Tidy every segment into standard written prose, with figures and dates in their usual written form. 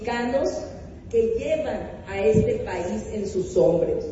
Mexicanos que llevan a este país en sus hombros,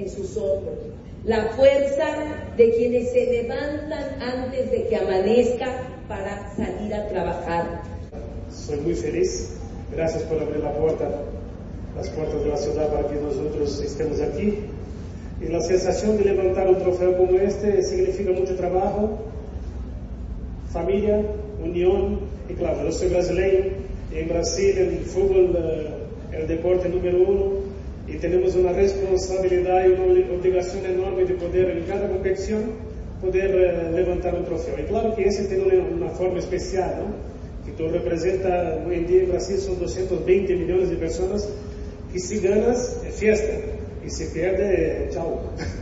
la fuerza de quienes se levantan antes de que amanezca para salir a trabajar. Soy muy feliz, gracias por abrir las puertas de la ciudad para que nosotros estemos aquí. Y la sensación de levantar un trofeo como este significa mucho trabajo, familia, unión, y claro, yo soy brasileño, y en Brasil el fútbol es el deporte número uno, y tenemos una responsabilidad y una obligación enorme de poder en cada competición poder levantar un trofeo. Y claro que ese tiene una forma especial, ¿no? Que tú representas, hoy en día en Brasil son 220 millones de personas, que si ganas es fiesta, y si pierde, chao.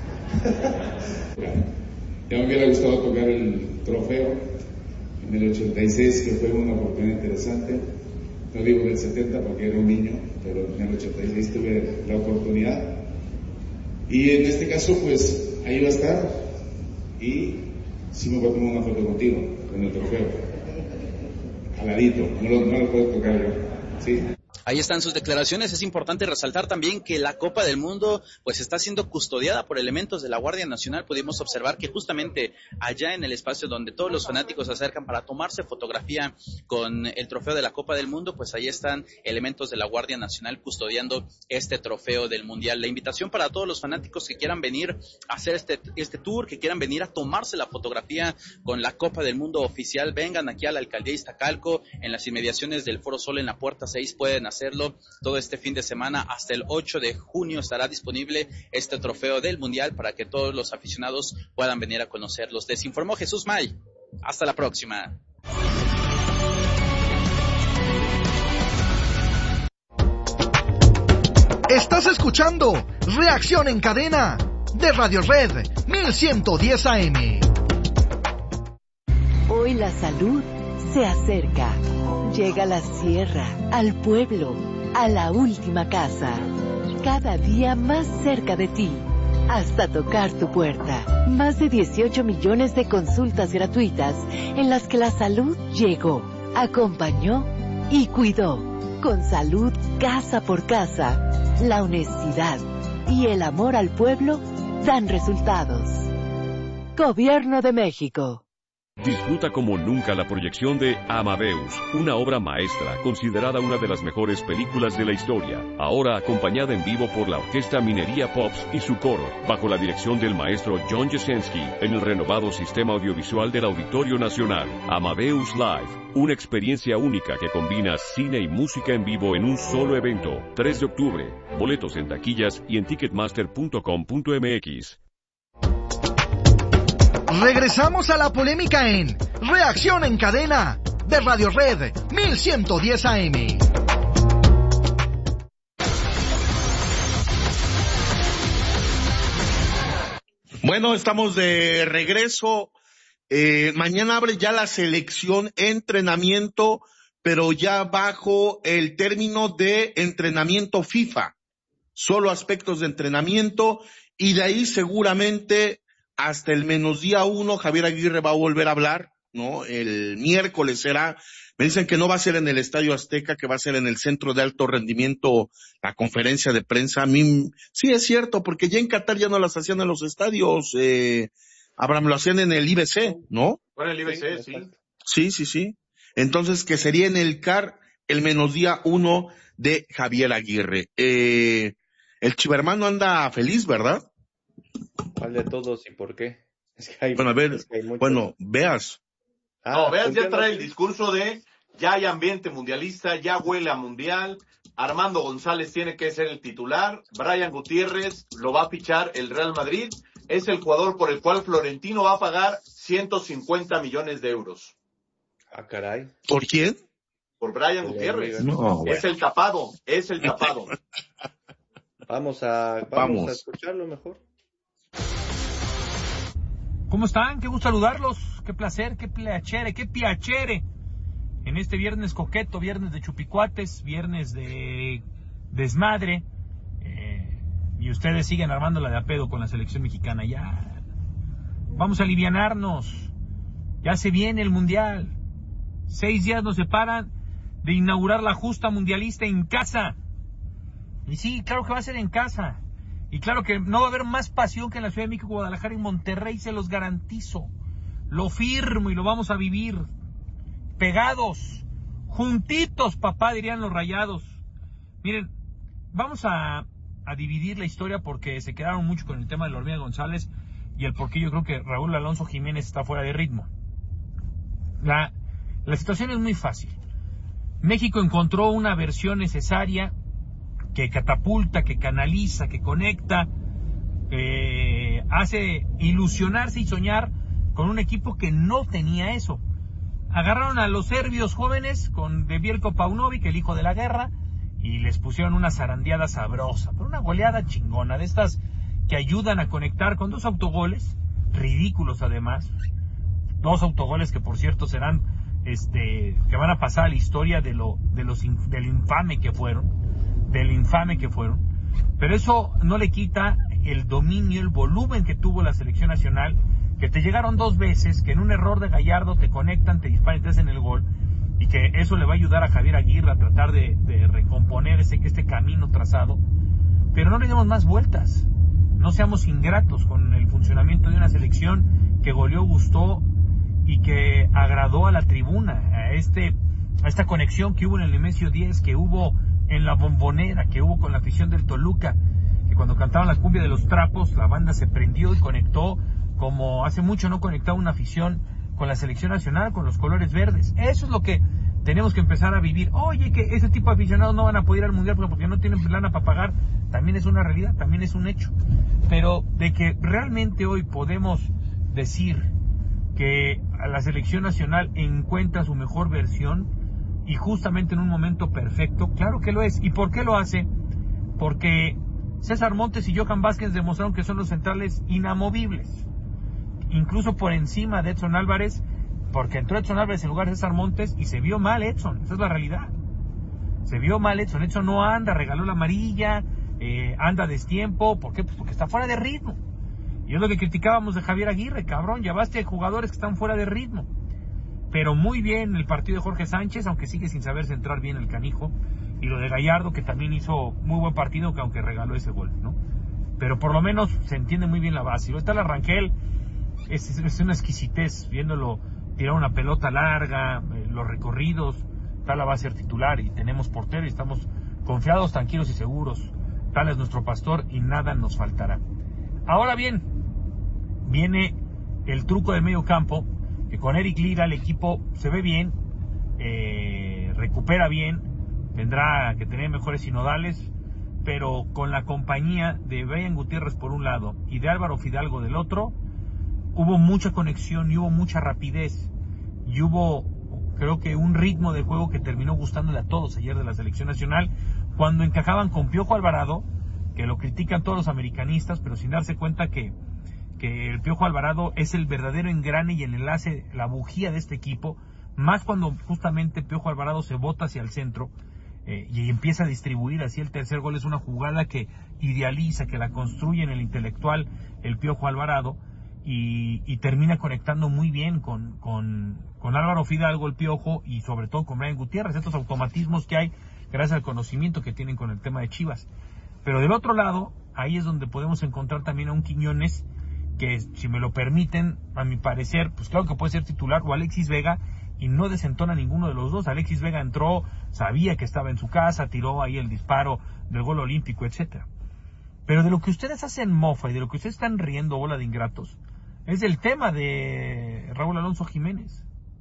Ya me hubiera gustado tocar el trofeo en el 86, que fue una oportunidad interesante. No digo en el 70 porque era un niño, pero en el 86 tuve la oportunidad. Y en este caso, pues, ahí va a estar. Y sí me voy a tomar una foto contigo, con el trofeo. Aladito, no lo puedo tocar yo. Sí. Ahí están sus declaraciones. Es importante resaltar también que la Copa del Mundo pues está siendo custodiada por elementos de la Guardia Nacional. Pudimos observar que justamente allá en el espacio donde todos los fanáticos se acercan para tomarse fotografía con el trofeo de la Copa del Mundo, pues ahí están elementos de la Guardia Nacional custodiando este trofeo del Mundial. La invitación para todos los fanáticos que quieran venir a hacer este tour, que quieran venir a tomarse la fotografía con la Copa del Mundo oficial, vengan aquí a la Alcaldía de Iztacalco, en las inmediaciones del Foro Sol en la Puerta 6, pueden hacerlo todo este fin de semana. Hasta el 8 de junio estará disponible este trofeo del Mundial para que todos los aficionados puedan venir a conocerlos. Les informó Jesús May. Hasta la próxima. Estás escuchando Reacción en Cadena de Radio Red 1110 AM. Hoy la salud se acerca. Llega a la sierra, al pueblo, a la última casa. Cada día más cerca de ti, hasta tocar tu puerta. Más de 18 millones de consultas gratuitas en las que la salud llegó, acompañó y cuidó. Con salud casa por casa, la honestidad y el amor al pueblo dan resultados. Gobierno de México. Disfruta como nunca la proyección de Amadeus, una obra maestra considerada una de las mejores películas de la historia, ahora acompañada en vivo por la Orquesta Minería Pops y su coro, bajo la dirección del maestro John Jasenski, en el renovado sistema audiovisual del Auditorio Nacional. Amadeus Live, una experiencia única que combina cine y música en vivo en un solo evento. 3 de octubre, boletos en taquillas y en ticketmaster.com.mx. Regresamos a la polémica en Reacción en Cadena de Radio Red 1110 AM. Bueno, estamos de regreso. Mañana abre ya la selección entrenamiento, pero ya bajo el término de entrenamiento FIFA. Solo aspectos de entrenamiento, y de ahí seguramente hasta el menos día 1, Javier Aguirre va a volver a hablar, ¿no? El miércoles será, me dicen que no va a ser en el Estadio Azteca, que va a ser en el Centro de Alto Rendimiento, la conferencia de prensa. A mí, sí es cierto, porque ya en Qatar ya no las hacían en los estadios, Abraham, lo hacían en el IBC, ¿no? Bueno, el IBC, sí. Sí. Entonces, que sería en el CAR, el menos día 1 de Javier Aguirre. El chivermano anda feliz, ¿verdad? ¿Cuál de todos y por qué? Es que hay, bueno, a ver, Veas. Veas ya trae el discurso de ya hay ambiente mundialista, ya huele a mundial, Armando González tiene que ser el titular, Brian Gutiérrez lo va a fichar el Real Madrid, es el jugador por el cual Florentino va a pagar 150 millones de euros. Ah, caray. ¿Por quién? Por Brian Gutiérrez. No, es el tapado. Vamos a escucharlo mejor. ¿Cómo están? Qué gusto saludarlos. Qué placer, qué piacere. En este viernes coqueto, viernes de chupicuates, viernes de desmadre. Y ustedes siguen armándola de a pedo con la selección mexicana. Ya. Vamos a alivianarnos. Ya se viene el mundial. 6 días nos separan de inaugurar la justa mundialista en casa. Y sí, claro que va a ser en casa. Y claro que no va a haber más pasión que en la Ciudad de México, Guadalajara y Monterrey, se los garantizo. Lo firmo y lo vamos a vivir. Pegados, juntitos, papá, dirían los Rayados. Miren, vamos a dividir la historia porque se quedaron mucho con el tema de la Hormiga González y el por qué yo creo que Raúl Alonso Jiménez está fuera de ritmo. La situación es muy fácil. México encontró una versión necesaria que catapulta, que canaliza, que conecta, hace ilusionarse y soñar con un equipo que no tenía eso. Agarraron a los serbios jóvenes con de Veljko Paunovic, el hijo de la guerra, y les pusieron una zarandeada sabrosa, pero una goleada chingona, de estas que ayudan a conectar con 2 autogoles, ridículos además, 2 autogoles que por cierto serán, que van a pasar a la historia del infame que fueron, pero eso no le quita el dominio, el volumen que tuvo la selección nacional, que te llegaron 2 veces, que en un error de Gallardo te conectan, te disparan y te hacen el gol, y que eso le va a ayudar a Javier Aguirre a tratar de recomponer este camino trazado. Pero no le demos más vueltas, no seamos ingratos con el funcionamiento de una selección que goleó, gustó y que agradó a la tribuna, a esta conexión que hubo en el Nemesio 10, que hubo en la Bombonera, que hubo con la afición del Toluca, que cuando cantaban la cumbia de los trapos, la banda se prendió y conectó como hace mucho no conectaba una afición con la selección nacional, con los colores verdes. Eso es lo que tenemos que empezar a vivir. Oye, que ese tipo de aficionados no van a poder ir al Mundial porque no tienen lana para pagar, también es una realidad, también es un hecho. Pero de que realmente hoy podemos decir que la selección nacional encuentra su mejor versión y justamente en un momento perfecto, claro que lo es. ¿Y por qué lo hace? Porque César Montes y Johan Vázquez demostraron que son los centrales inamovibles, incluso por encima de Edson Álvarez, porque entró Edson Álvarez en lugar de César Montes y se vio mal Edson, esa es la realidad. Se vio mal Edson no anda, regaló la amarilla, anda a destiempo. ¿Por qué? Pues porque está fuera de ritmo. Y es lo que criticábamos de Javier Aguirre, cabrón, ya basta de jugadores que están fuera de ritmo. Pero muy bien el partido de Jorge Sánchez, aunque sigue sin saber centrar bien el canijo, y lo de Gallardo, que también hizo muy buen partido, que aunque regaló ese gol, ¿no? Pero por lo menos se entiende muy bien la base. Y luego está la Rangel, es una exquisitez viéndolo tirar una pelota larga, los recorridos. Tal va a ser titular y tenemos portero y estamos confiados, tranquilos y seguros. Tal es nuestro pastor y nada nos faltará. Ahora bien, viene el truco de medio campo, que con Eric Lira el equipo se ve bien, recupera bien, tendrá que tener mejores sinodales, pero con la compañía de Brian Gutiérrez por un lado y de Álvaro Fidalgo del otro, hubo mucha conexión y hubo mucha rapidez y hubo, creo que, un ritmo de juego que terminó gustándole a todos ayer de la selección nacional, cuando encajaban con Piojo Alvarado, que lo critican todos los americanistas, pero sin darse cuenta que el Piojo Alvarado es el verdadero engrane y el enlace, la bujía de este equipo, más cuando justamente Piojo Alvarado se bota hacia el centro y empieza a distribuir. Así el tercer gol es una jugada que idealiza, que la construye en el intelectual el Piojo Alvarado, y termina conectando muy bien con Álvaro Fidalgo, el Piojo, y sobre todo con Brian Gutiérrez, estos automatismos que hay gracias al conocimiento que tienen con el tema de Chivas. Pero del otro lado, ahí es donde podemos encontrar también a un Quiñones, que si me lo permiten, a mi parecer, pues claro que puede ser titular, o Alexis Vega, y no desentona ninguno de los dos. Alexis Vega entró, sabía que estaba en su casa, tiró ahí el disparo del gol olímpico, etcétera. Pero de lo que ustedes hacen mofa y de lo que ustedes están riendo, bola de ingratos, es el tema de Raúl Alonso Jiménez.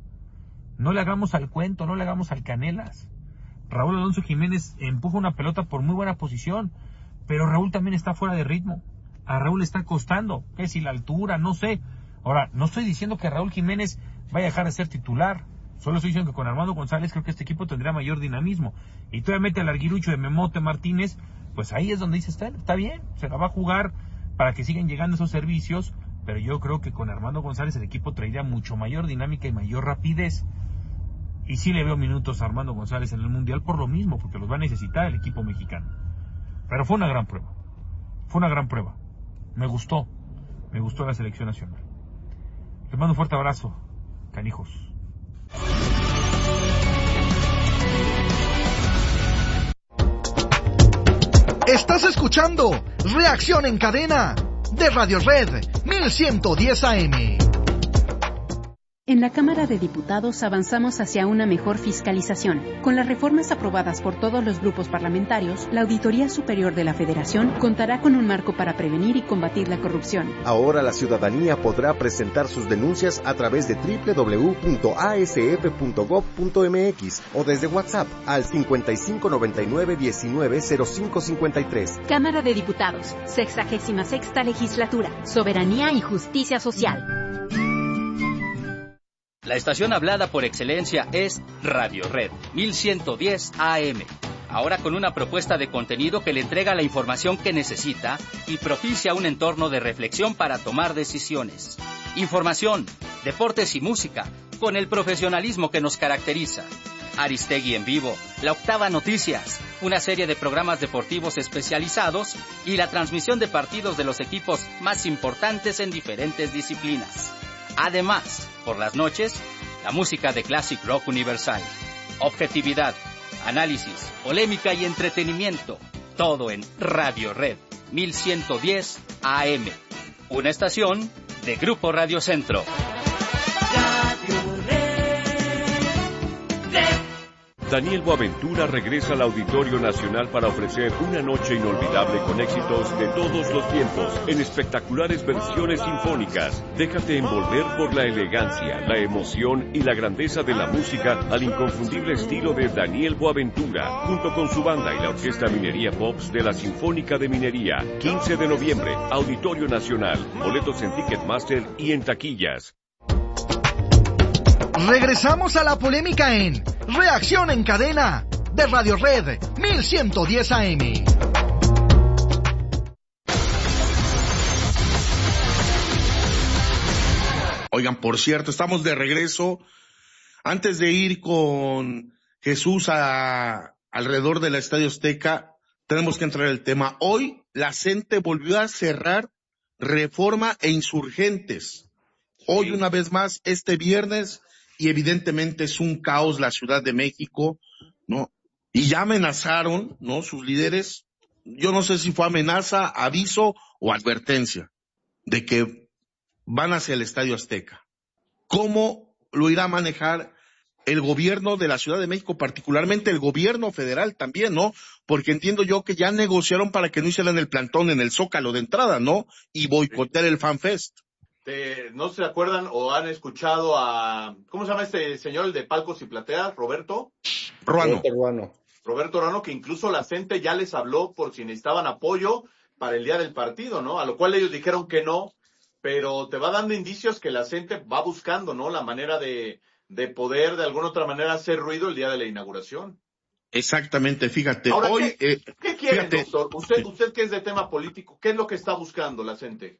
No le hagamos al cuento, no le hagamos al canelas. Raúl Alonso Jiménez empuja una pelota por muy buena posición, pero Raúl también está fuera de ritmo. A Raúl le está costando, que si la altura, no sé. Ahora, no estoy diciendo que Raúl Jiménez vaya a dejar de ser titular, solo estoy diciendo que con Armando González creo que este equipo tendría mayor dinamismo. Y todavía mete al arguirucho de Memote Martínez, pues ahí es donde dice, está bien, se la va a jugar para que sigan llegando esos servicios, pero yo creo que con Armando González el equipo traería mucho mayor dinámica y mayor rapidez. Y sí le veo minutos a Armando González en el Mundial por lo mismo, porque los va a necesitar el equipo mexicano. Pero fue una gran prueba. Me gustó la selección nacional. Les mando un fuerte abrazo, canijos. Estás escuchando Reacción en Cadena de Radio Red 1110 AM. En la Cámara de Diputados avanzamos hacia una mejor fiscalización. Con las reformas aprobadas por todos los grupos parlamentarios, la Auditoría Superior de la Federación contará con un marco para prevenir y combatir la corrupción. Ahora la ciudadanía podrá presentar sus denuncias a través de www.asf.gov.mx o desde WhatsApp al 5599-190553. Cámara de Diputados, 66ª Legislatura, Soberanía y Justicia Social. La estación hablada por excelencia es Radio Red 1110 AM. Ahora con una propuesta de contenido que le entrega la información que necesita y propicia un entorno de reflexión para tomar decisiones. Información, deportes y música, con el profesionalismo que nos caracteriza. Aristegui en vivo, La Octava Noticias, una serie de programas deportivos especializados y la transmisión de partidos de los equipos más importantes en diferentes disciplinas. Además, por las noches, la música de Classic Rock Universal. Objetividad, análisis, polémica y entretenimiento. Todo en Radio Red 1110 AM. Una estación de Grupo Radio Centro. Daniel Boaventura regresa al Auditorio Nacional para ofrecer una noche inolvidable con éxitos de todos los tiempos en espectaculares versiones sinfónicas. Déjate envolver por la elegancia, la emoción y la grandeza de la música al inconfundible estilo de Daniel Boaventura, junto con su banda y la Orquesta Minería Pops de la Sinfónica de Minería. 15 de noviembre, Auditorio Nacional. Boletos en Ticketmaster y en taquillas. Regresamos a la polémica en Reacción en Cadena de Radio Red 1110 AM. Oigan, por cierto, estamos de regreso. Antes de ir con Jesús alrededor del Estadio Azteca, tenemos que entrar en el tema. Hoy la CENTE volvió a cerrar Reforma e Insurgentes. Hoy una vez más, este viernes, y evidentemente es un caos la Ciudad de México, ¿no? Y ya amenazaron, ¿no? Sus líderes, yo no sé si fue amenaza, aviso o advertencia, de que van hacia el Estadio Azteca. ¿Cómo lo irá a manejar el gobierno de la Ciudad de México, particularmente el gobierno federal también, ¿no? Porque entiendo yo que ya negociaron para que no hicieran el plantón en el Zócalo de entrada, ¿no? Y boicotear el FanFest. ¿No se acuerdan o han escuchado a, ¿cómo se llama este señor, el de palcos y plateas? Roberto Ruano, que incluso la CENTE ya les habló por si necesitaban apoyo para el día del partido, ¿no? A lo cual ellos dijeron que no, pero te va dando indicios que la CENTE va buscando, ¿no? La manera de poder de alguna otra manera hacer ruido el día de la inauguración. Exactamente, fíjate. Ahora, hoy, ¿qué quieren, doctor? Usted que es de tema político, ¿qué es lo que está buscando la CENTE?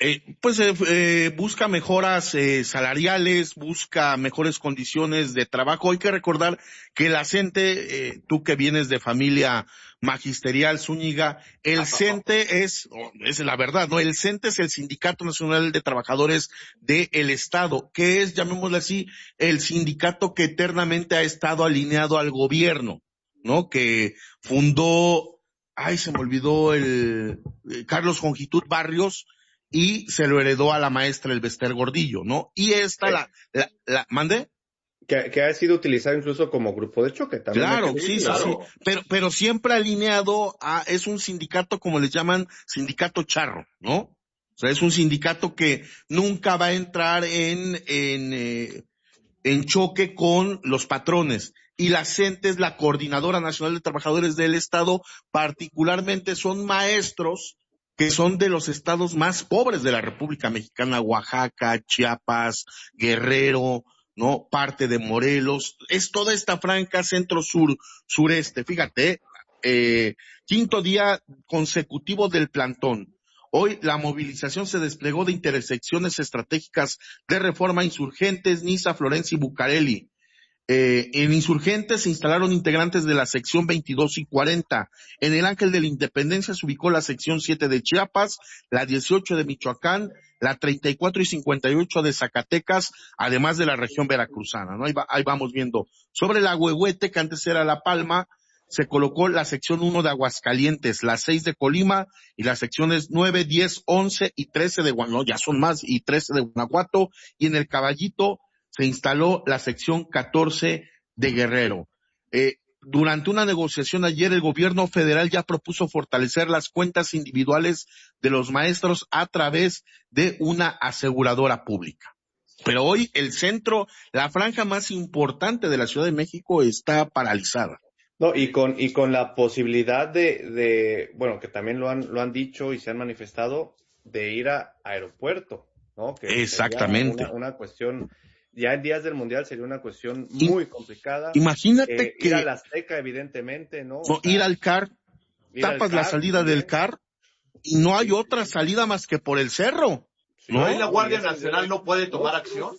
Busca mejoras salariales, busca mejores condiciones de trabajo. Hay que recordar que la CENTE, tú que vienes de familia magisterial, Zúñiga, el CENTE es la verdad, ¿no? El CENTE es el Sindicato Nacional de Trabajadores del Estado, que es, llamémosle así, el sindicato que eternamente ha estado alineado al gobierno, ¿no? Que fundó, se me olvidó Carlos Jongitud Barrios, y se lo heredó a la maestra Elbester Gordillo, ¿no? Y esta ¿mande? Que ha sido utilizado incluso como grupo de choque también. Claro, sí. Pero siempre alineado es un sindicato, como les llaman, sindicato charro, ¿no? O sea, es un sindicato que nunca va a entrar en choque con los patrones. Y la CENTE es la Coordinadora Nacional de Trabajadores del Estado, particularmente son maestros que son de los estados más pobres de la República Mexicana, Oaxaca, Chiapas, Guerrero, ¿no? Parte de Morelos, es toda esta franja centro-sur, sureste. Fíjate, quinto día consecutivo del plantón. Hoy la movilización se desplegó de intersecciones estratégicas de Reforma, Insurgentes, Niza, Florencia y Bucareli. En Insurgentes se instalaron integrantes de la sección 22 y 40. En el Ángel de la Independencia se ubicó la sección 7 de Chiapas, la 18 de Michoacán, la 34 y 58 de Zacatecas, además de la región veracruzana, ¿no? Ahí vamos viendo. Sobre la Huehuete, que antes era La Palma, se colocó la sección 1 de Aguascalientes, la 6 de Colima y las secciones 9, 10, 11 y 13 de Guanajuato, ya son más, y 13 de Guanajuato, y en el Caballito se instaló la sección 14 de Guerrero. Durante una negociación ayer, el gobierno federal ya propuso fortalecer las cuentas individuales de los maestros a través de una aseguradora pública. Pero hoy el centro, la franja más importante de la Ciudad de México está paralizada. No, y con la posibilidad de bueno, que también lo han dicho y se han manifestado, de ir a aeropuerto, ¿no? Que exactamente. Una cuestión, ya en días del Mundial sería una cuestión muy complicada. Imagínate que ir al Azteca, evidentemente, ¿no? No, ir al CAR, tapas la salida del CAR y no hay otra salida más que por el cerro. ¿No? ¿La Guardia Nacional no puede tomar acción?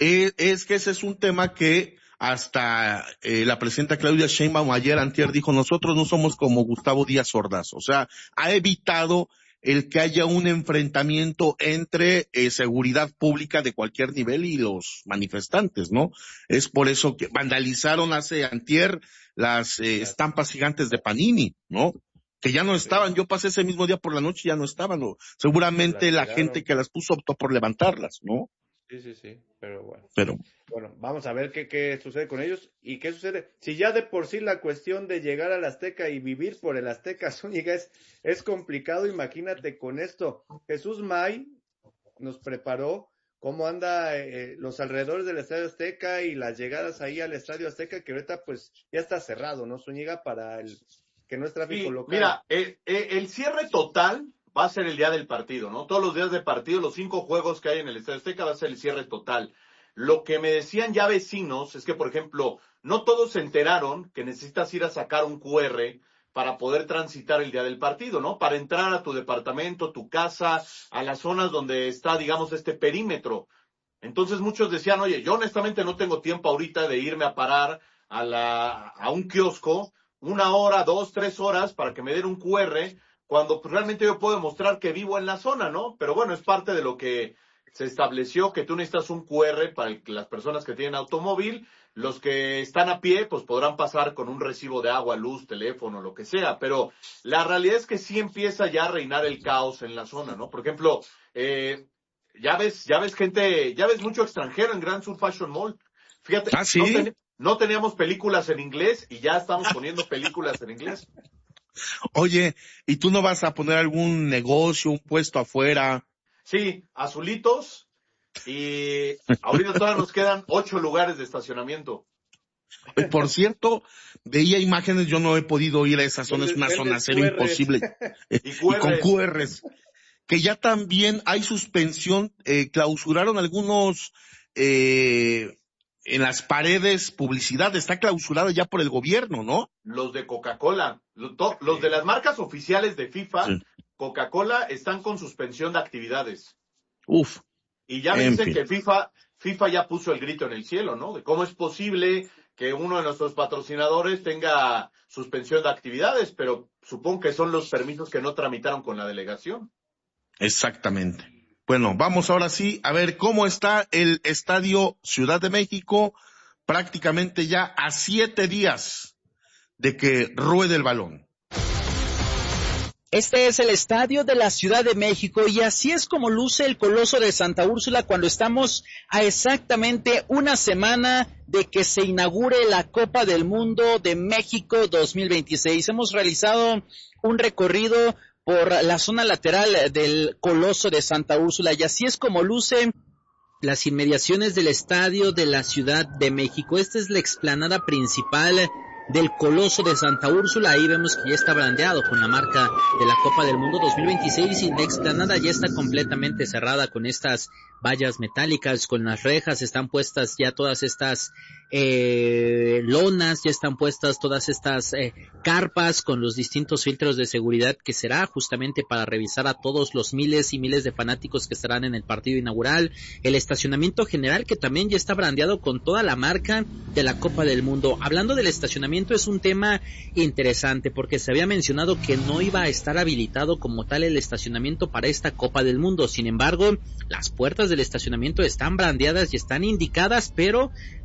Es que ese es un tema que hasta la presidenta Claudia Sheinbaum ayer antier dijo, nosotros no somos como Gustavo Díaz Ordaz, o sea, ha evitado el que haya un enfrentamiento entre seguridad pública de cualquier nivel y los manifestantes, ¿no? Es por eso que vandalizaron hace antier las estampas gigantes de Panini, ¿no? Que ya no estaban, yo pasé ese mismo día por la noche y ya no estaban, ¿no? Seguramente la gente que las puso optó por levantarlas, ¿no? Sí, pero bueno. Bueno, vamos a ver qué sucede con ellos y qué sucede. Si ya de por sí la cuestión de llegar al Azteca y vivir por el Azteca, Zúñiga, es complicado, imagínate con esto. Jesús May nos preparó cómo anda los alrededores del Estadio Azteca y las llegadas ahí al Estadio Azteca, que ahorita pues ya está cerrado, ¿no, Zúñiga? Para que no es tráfico local. Mira, el cierre total va a ser el día del partido, ¿no? Todos los días de partido, los 5 juegos que hay en el Estadio Azteca va a ser el cierre total. Lo que me decían ya vecinos es que, por ejemplo, no todos se enteraron que necesitas ir a sacar un QR para poder transitar el día del partido, ¿no? Para entrar a tu departamento, tu casa, a las zonas donde está, digamos, este perímetro. Entonces muchos decían, oye, yo honestamente no tengo tiempo ahorita de irme a parar a un kiosco 1 hora, 2, 3 horas para que me den un QR, cuando pues, realmente yo puedo demostrar que vivo en la zona, ¿no? Pero bueno, es parte de lo que se estableció, que tú necesitas un QR para las personas que tienen automóvil. Los que están a pie, pues podrán pasar con un recibo de agua, luz, teléfono, lo que sea. Pero la realidad es que sí empieza ya a reinar el caos en la zona, ¿no? Por ejemplo, ya ves gente, ya ves mucho extranjero en Grand Sur Fashion Mall. Fíjate, ¿sí? No teníamos películas en inglés y ya estamos poniendo películas en inglés. Oye, ¿y tú no vas a poner algún negocio, un puesto afuera? Sí, azulitos, y ahorita todavía nos quedan 8 lugares de estacionamiento. Por cierto, veía imágenes, yo no he podido ir a esa zona, es una zona cero imposible. Y con QRs. Que ya también hay suspensión, clausuraron algunos en las paredes publicidad, está clausurada ya por el gobierno, ¿no? Los de Coca-Cola, los de las marcas oficiales de FIFA, sí. Coca-Cola están con suspensión de actividades. Uf. Y ya me dicen que FIFA ya puso el grito en el cielo, ¿no? De cómo es posible que uno de nuestros patrocinadores tenga suspensión de actividades, pero supongo que son los permisos que no tramitaron con la delegación. Exactamente. Bueno, vamos ahora sí a ver cómo está el Estadio Ciudad de México, prácticamente ya a 7 días de que ruede el balón. Este es el Estadio de la Ciudad de México y así es como luce el Coloso de Santa Úrsula cuando estamos a exactamente una semana de que se inaugure la Copa del Mundo de México 2026. Hemos realizado un recorrido por la zona lateral del Coloso de Santa Úrsula y así es como luce las inmediaciones del Estadio de la Ciudad de México. Esta es la explanada principal del Coloso de Santa Úrsula. Ahí vemos que ya está brandeado con la marca de la Copa del Mundo 2026 y la explanada ya está completamente cerrada con estas vallas metálicas, con las rejas, están puestas ya todas estas lonas, ya están puestas todas estas carpas con los distintos filtros de seguridad que será justamente para revisar a todos los miles y miles de fanáticos que estarán en el partido inaugural. El estacionamiento general que también ya está brandeado con toda la marca de la Copa del Mundo. Hablando del estacionamiento, es un tema interesante porque se había mencionado que no iba a estar habilitado como tal el estacionamiento para esta Copa del Mundo. Sin embargo, las puertas del estacionamiento están brandeadas y están indicadas, pero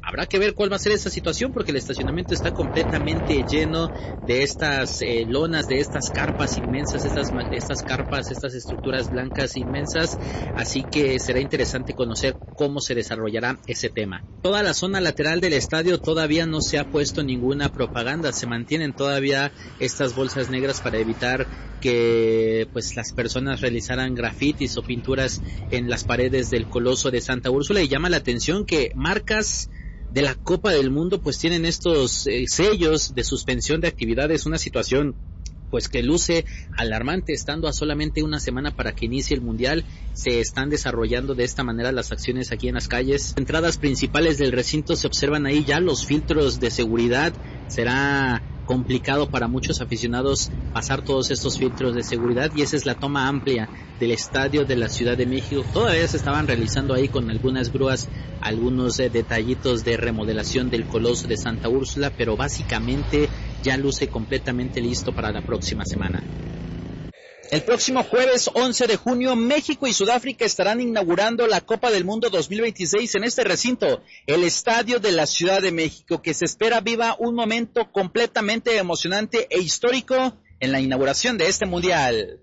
habrá que ver cuál va a ser esa situación, porque el estacionamiento está completamente lleno de estas lonas, de estas carpas inmensas, estas carpas, estas estructuras blancas inmensas, así que será interesante conocer cómo se desarrollará ese tema. Toda la zona lateral del estadio todavía no se ha puesto ninguna propaganda, se mantienen todavía estas bolsas negras para evitar que pues las personas realizaran grafitis o pinturas en las paredes del Coloso de Santa Úrsula, y llama la atención que marcas de la Copa del Mundo pues tienen estos sellos de suspensión de actividades, una situación pues que luce alarmante, estando a solamente una semana para que inicie el Mundial. Se están desarrollando de esta manera las acciones aquí en las calles. Entradas principales del recinto se observan ahí ya los filtros de seguridad. Será complicado para muchos aficionados pasar todos estos filtros de seguridad, y esa es la toma amplia del estadio de la Ciudad de México. Todavía se estaban realizando ahí con algunas grúas algunos detallitos de remodelación del Coloso de Santa Úrsula, pero básicamente ya luce completamente listo para la próxima semana. El próximo jueves 11 de junio, México y Sudáfrica estarán inaugurando la Copa del Mundo 2026 en este recinto, el Estadio de la Ciudad de México, que se espera viva un momento completamente emocionante e histórico en la inauguración de este Mundial.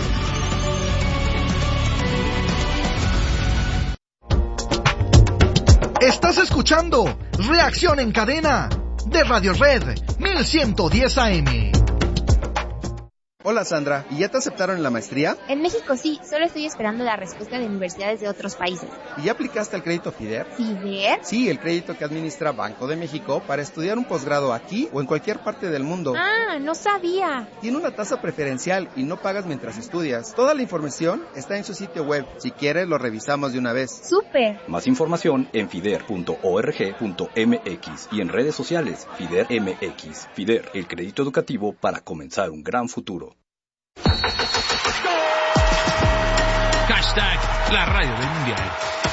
Estás escuchando Reacción en Cadena de Radio Red 1110 AM. Hola Sandra, ¿y ya te aceptaron en la maestría? En México sí, solo estoy esperando la respuesta de universidades de otros países. ¿Y ya aplicaste al crédito FIDER? ¿FIDER? Sí, el crédito que administra Banco de México para estudiar un posgrado aquí o en cualquier parte del mundo. Ah, no sabía. Tiene una tasa preferencial y no pagas mientras estudias. Toda la información está en su sitio web. Si quieres, lo revisamos de una vez. ¡Súper! Más información en fider.org.mx y en redes sociales FIDER MX. FIDER, el crédito educativo para comenzar un gran futuro. Hashtag la radio del mundial.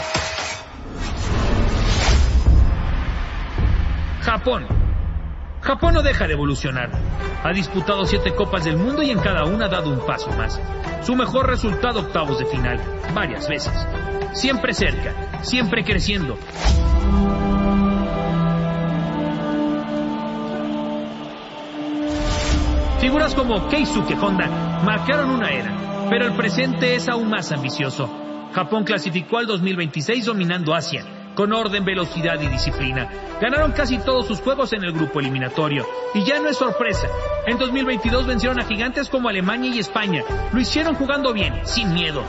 Japón no deja de evolucionar. Ha disputado 7 copas del mundo y en cada una ha dado un paso más. Su mejor resultado, octavos de final, varias veces. Siempre cerca, siempre creciendo. Figuras como Keisuke Honda marcaron una era, pero el presente es aún más ambicioso. Japón clasificó al 2026 dominando Asia, con orden, velocidad y disciplina. Ganaron casi todos sus juegos en el grupo eliminatorio, y ya no es sorpresa. En 2022 vencieron a gigantes como Alemania y España. Lo hicieron jugando bien, sin miedo.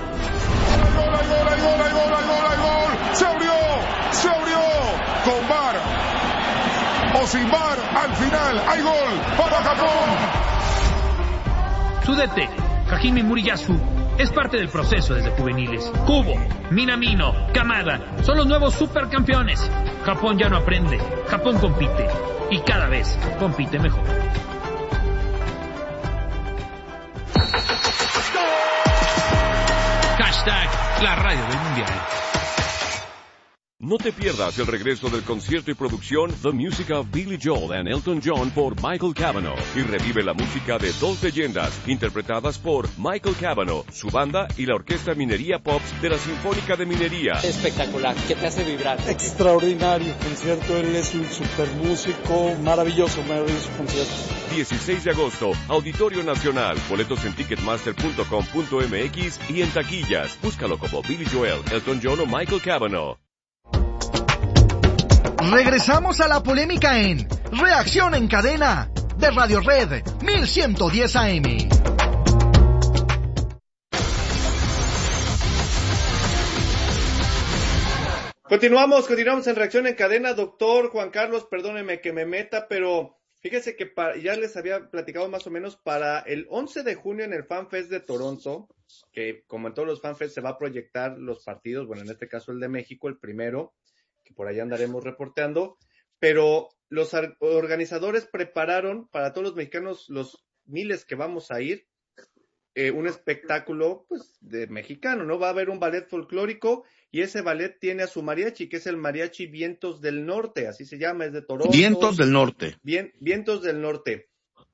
¡Gol! ¡Se abrió! Con VAR o sin VAR, al final hay gol para Japón. Su DT, Hajime Muriyasu, es parte del proceso desde juveniles. Kubo, Minamino, Kamada son los nuevos supercampeones. Japón ya no aprende, Japón compite, y cada vez compite mejor. Hashtag la radio del mundial. No te pierdas el regreso del concierto y producción The Music of Billy Joel and Elton John por Michael Cavanaugh, y revive la música de dos leyendas interpretadas por Michael Cavanaugh, su banda y la Orquesta Minería Pops de la Sinfónica de Minería. Espectacular, ¿qué te hace vibrar? Extraordinario concierto, él es un super músico, maravilloso concierto. 16 de agosto, Auditorio Nacional, boletos en ticketmaster.com.mx y en taquillas. Búscalo como Billy Joel, Elton John o Michael Cavanaugh. Regresamos a la polémica en Reacción en Cadena de Radio Red 1110 AM. Continuamos en Reacción en Cadena. Doctor Juan Carlos, perdóneme que me meta, pero fíjese que ya les había platicado más o menos para el 11 de junio en el FanFest de Toronto, que como en todos los FanFest se va a proyectar los partidos, bueno, en este caso el de México, el primero, que por allá andaremos reporteando, pero los organizadores prepararon para todos los mexicanos, los miles que vamos a ir, un espectáculo pues de mexicano, ¿no? Va a haber un ballet folclórico y ese ballet tiene a su mariachi, que es el mariachi Vientos del Norte, así se llama, es de Toronto. Vientos del Norte. Vientos del Norte.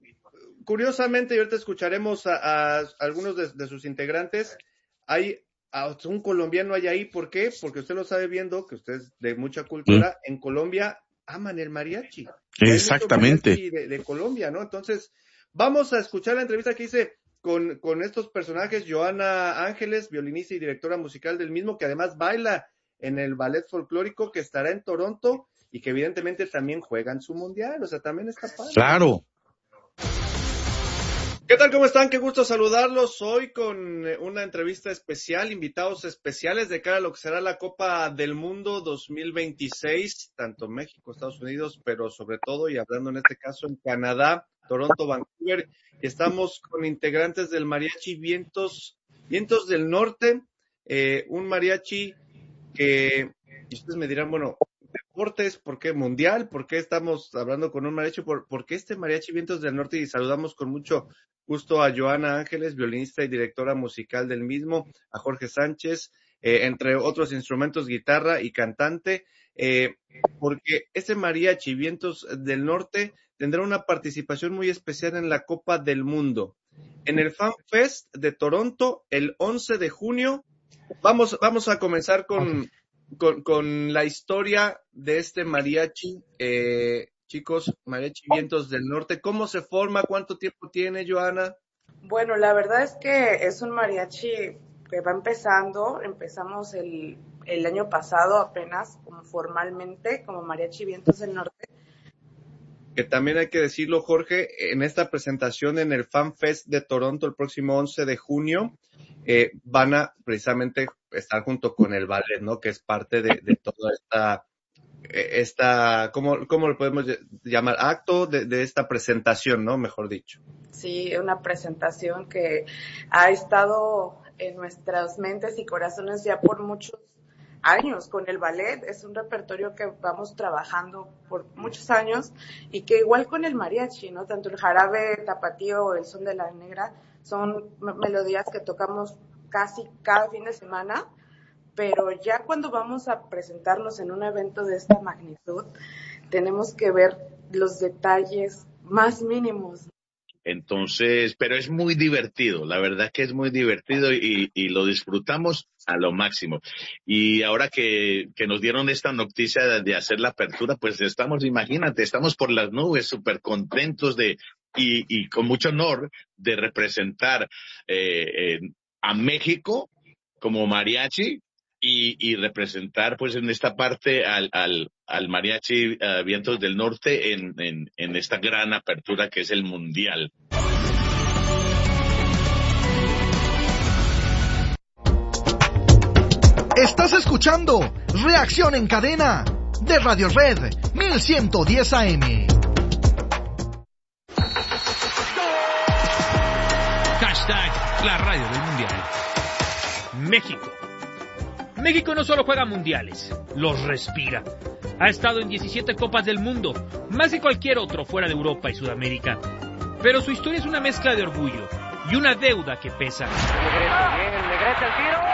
Curiosamente, y ahorita escucharemos a algunos de sus integrantes, hay un colombiano hay ahí. ¿Por qué? Porque usted lo sabe viendo, que usted es de mucha cultura, en Colombia aman el mariachi. Exactamente. Hay mucho mariachi de Colombia, ¿no? Entonces, vamos a escuchar la entrevista que hice con estos personajes, Joana Ángeles, violinista y directora musical del mismo, que además baila en el ballet folclórico, que estará en Toronto y que evidentemente también juega en su mundial, o sea, también está padre. Claro. ¿Qué tal? ¿Cómo están? Qué gusto saludarlos hoy con una entrevista especial, invitados especiales de cara a lo que será la Copa del Mundo 2026, tanto México, Estados Unidos, pero sobre todo, y hablando en este caso en Canadá, Toronto, Vancouver, y estamos con integrantes del mariachi Vientos del Norte, un mariachi que, y ustedes me dirán, bueno, deportes, ¿por qué mundial? ¿Por qué estamos hablando con un mariachi? ¿Por qué este mariachi Vientos del Norte? Y saludamos con mucho gusto a Joana Ángeles, violinista y directora musical del mismo, a Jorge Sánchez, entre otros instrumentos, guitarra y cantante, porque este mariachi Vientos del Norte tendrá una participación muy especial en la Copa del Mundo. En el Fan Fest de Toronto, el 11 de junio, vamos a comenzar con la historia de este mariachi, chicos, mariachi Vientos del Norte. ¿Cómo se forma? ¿Cuánto tiempo tiene, Joana? Bueno, la verdad es que es un mariachi que va empezando. Empezamos el año pasado apenas, como formalmente, como mariachi Vientos del Norte. Que también hay que decirlo, Jorge, en esta presentación en el Fan Fest de Toronto el próximo 11 de junio, van a precisamente estar junto con el ballet, ¿no? Que es parte de toda esta ¿cómo lo podemos llamar? Acto de esta presentación, ¿no? Mejor dicho. Sí, una presentación que ha estado en nuestras mentes y corazones ya por muchos años con el ballet. Es un repertorio que vamos trabajando por muchos años y que igual con el mariachi, ¿no? Tanto el jarabe tapatío o el son de la negra son melodías que tocamos casi cada fin de semana, pero ya cuando vamos a presentarnos en un evento de esta magnitud, tenemos que ver los detalles más mínimos. Entonces, pero es muy divertido, la verdad que es muy divertido y lo disfrutamos a lo máximo. Y ahora que nos dieron esta noticia de hacer la apertura, pues imagínate, estamos por las nubes, súper contentos y con mucho honor de representar a México como mariachi y representar pues en esta parte al mariachi Vientos del Norte en esta gran apertura que es el Mundial. Estás escuchando Reacción en Cadena de Radio Red 1110 AM. Hashtag la radio del Mundial. México. México no solo juega mundiales, los respira. Ha estado en 17 Copas del Mundo, más que cualquier otro fuera de Europa y Sudamérica. Pero su historia es una mezcla de orgullo y una deuda que pesa. Negrete el tiro.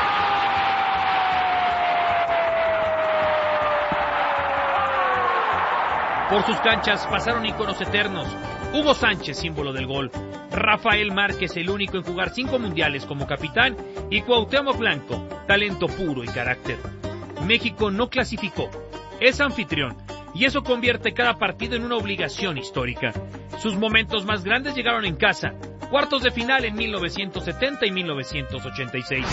Por sus canchas pasaron íconos eternos. Hugo Sánchez, símbolo del gol. Rafael Márquez, el único en jugar 5 mundiales como capitán. Y Cuauhtémoc Blanco, talento puro y carácter. México no clasificó, es anfitrión. Y eso convierte cada partido en una obligación histórica. Sus momentos más grandes llegaron en casa. Cuartos de final en 1970 y 1986.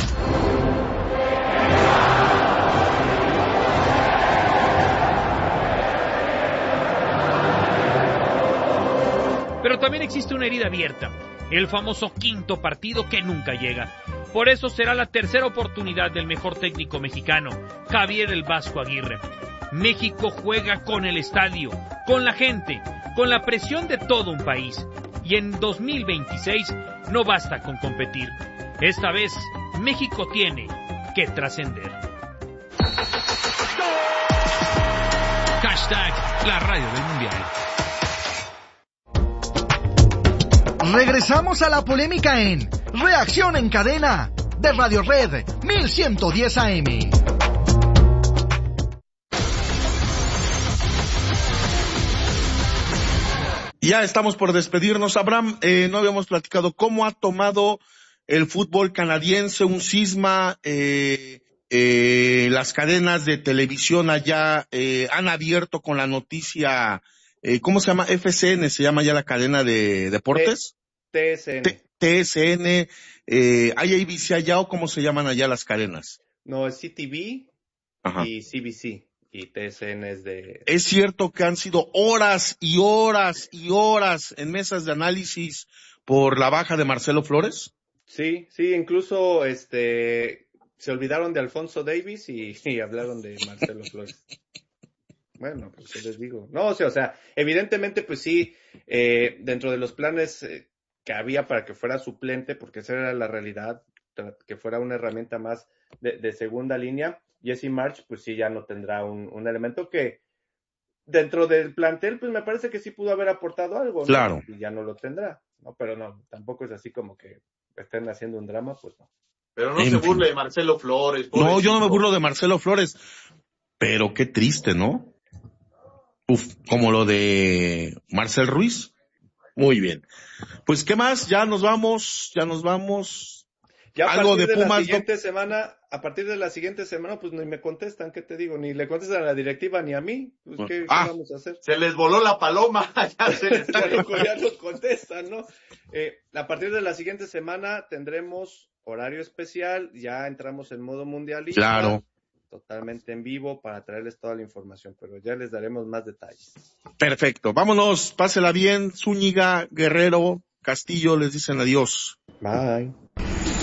Pero también existe una herida abierta, el famoso quinto partido que nunca llega. Por eso será la tercera oportunidad del mejor técnico mexicano, Javier el Vasco Aguirre. México juega con el estadio, con la gente, con la presión de todo un país. Y en 2026 no basta con competir. Esta vez México tiene que trascender. Hashtag la radio del Mundial. Regresamos a la polémica en Reacción en Cadena de Radio Red 1110 AM. Ya estamos por despedirnos. Abraham, no habíamos platicado cómo ha tomado el fútbol canadiense, un cisma, las cadenas de televisión allá han abierto con la noticia, ¿cómo se llama? FCN, se llama ya la cadena de deportes. TSN. TSN, ¿hay ABC allá o cómo se llaman allá las cadenas? No, es CTV y CBC. Y TSN es de... ¿Es cierto que han sido horas y horas y horas en mesas de análisis por la baja de Marcelo Flores? Sí, incluso se olvidaron de Alfonso Davis y hablaron de Marcelo Flores. Bueno, pues ¿qué les digo? No, o sea, evidentemente pues sí, dentro de los planes que había para que fuera suplente, porque esa era la realidad, que fuera una herramienta más de segunda línea, Jesse Marsch pues sí ya no tendrá un elemento que dentro del plantel pues me parece que sí pudo haber aportado algo, ¿no? Claro. Y ya no lo tendrá, ¿no? Pero no, tampoco es así como que estén haciendo un drama, pues no. Pero no se burle de Marcelo Flores. No, yo no me burlo de Marcelo Flores, pero qué triste, ¿no? Como lo de Marcel Ruiz. Muy bien. Pues, ¿qué más? Ya nos vamos. Ya algo de Pumas. A partir de la siguiente semana, pues ni me contestan, ¿qué te digo? Ni le contestan a la directiva ni a mí. Pues, ¿qué vamos a hacer? Se les voló la paloma, ya nos contestan, ¿no? A partir de la siguiente semana tendremos horario especial, ya entramos en modo mundialista. Claro. Totalmente en vivo para traerles toda la información, pero ya les daremos más detalles. Perfecto. Vámonos, pásela bien. Zúñiga, Guerrero, Castillo, les dicen adiós. Bye.